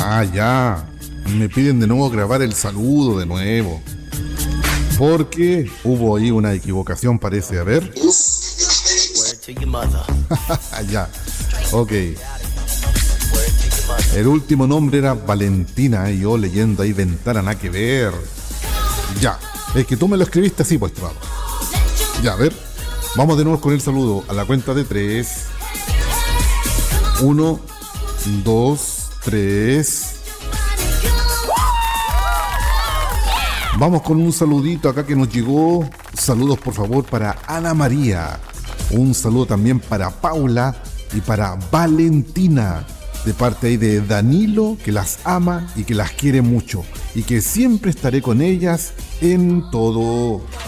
Ah, ya. Me piden de nuevo grabar el saludo de nuevo. Porque hubo ahí una equivocación, parece. A ver. Ya. Ok. El último nombre era Valentina. Y yo leyendo ahí Ventana, nada que ver. Ya. Es que tú me lo escribiste así, pues, trabajo. Ya, a ver. Vamos de nuevo con el saludo a la cuenta de 3. 1, 2, 3. Vamos con un saludito acá que nos llegó. Saludos por favor para Ana María. Un saludo también para Paula y para Valentina. De parte ahí de Danilo, que las ama y que las quiere mucho. Y que siempre estaré con ellas en todo.